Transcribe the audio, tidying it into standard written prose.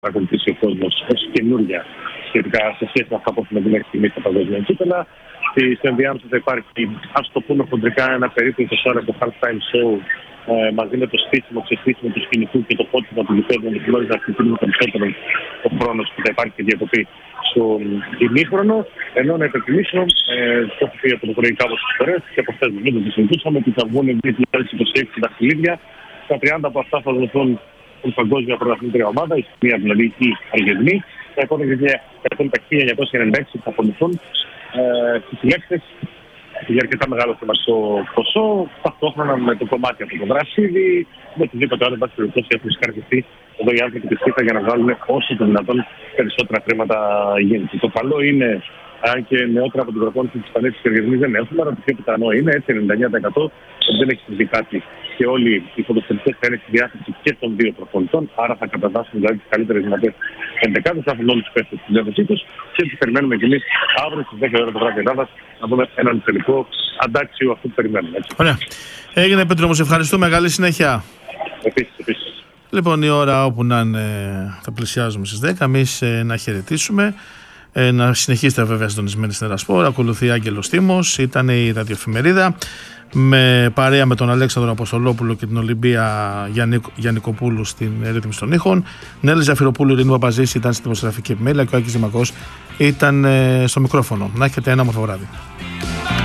παρακολουθήσει ο κόσμος ως καινούργια σχετικά σε σχέση με αυτά που έχουμε δει μέχρι στιγμής στα παγκόσμια κύπελλα. Στην ενδιάμεσα θα υπάρχει, ας το πούμε χοντρικά, ένα περίπου 20 ώρες από halftime show μαζί με το στήσιμο, ξεστήσιμο του σκηνικού και το πότσιμο του γηπέδου, με τη γνώριζα να χτυπήσουμε περισσότερο ο χρόνος που θα υπάρχει και διακοπή στο ημίχρονο. Ενώ να υπενθυμίσω, το έχω πει από το πρωί κάπως τις φορές και από χθες δεν το συζητούσαμε, ότι θα βγουν 2026 δαχτυλίδια. Τα 30 από αυτά θα δοθούν στην παγκόσμια πρωταθλήτρια ομάδα, η Ισπανία δηλαδή η Αργεντινή. Τα επόμενα 1996 θα απολυθούν στις συλλέκτες για αρκετά μεγάλο θεματικό ποσό, ταυτόχρονα με το κομμάτι από το Βρασίδι, με οτιδήποτε άλλο, εν πάση περιπτώσει, έχουν σκαρφιστεί εδώ οι άνθρωποι της FIFA για να βγάλουν όσο το δυνατόν περισσότερα χρήματα γίνεται. Το καλό είναι, αν και νεότερα από την προπόνηση της Ισπανίας και της Αργεντινής δεν έχουμε, αλλά το πιο πιθανό είναι έτσι 99% ότι δεν έχει συμβεί κάτι και όλοι οι ποδοσφαιριστές θα είναι στη διάθεση και των δύο προπονητών, άρα θα καταδάσουν δηλαδή τις καλύτερες δυνατές ενδεκάδες, θα έχουν όλοι τους παίκτες στη διάθεσή τους και έτσι περιμένουμε κι εμείς αύριο στις 10 ώρα το βράδυ Ελλάδας να δούμε έναν τελικό αντάξιο αυτού που περιμένουμε. Έτσι. Ωραία. Έγινε, Πέτρο, μου σε ευχαριστούμε. Καλή συνέχεια. Επίσης. Λοιπόν, η ώρα όπου να είναι, θα πλησιάζουμε στις 10. Εμείς να χαιρετήσουμε. Να συνεχίσετε βέβαια συντονισμένοι στην Ερασπορ. Ακολουθεί Άγγελος Τίμος. Ήταν η ραδιοεφημερίδα με παρέα με τον Αλέξανδρο Αποστολόπουλο και την Ολυμπία Γιαννικοπούλου στην ρύθμιση των ήχων. Νέλη Ζαφυροπούλου, Ειρήνη Παπαζήση ήταν στη δημοσιογραφική επιμέλεια και ο Άκης Δημακός ήταν στο μικρόφωνο. Να έχετε ένα όμορφο βράδυ.